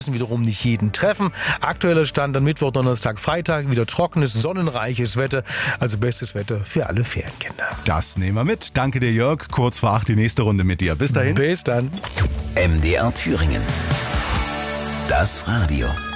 wiederum nicht jeden treffen. Aktueller Stand an Mittwoch, Donnerstag, Freitag, wieder trockenes, sonnenreiches Wetter. Also bestes Wetter für alle Ferienkinder. Das nehmen wir mit. Danke dir, Jörg. Kurz vor 8 die nächste Runde mit dir. Bis dahin. Bis dann. MDR Thüringen. Das Radio.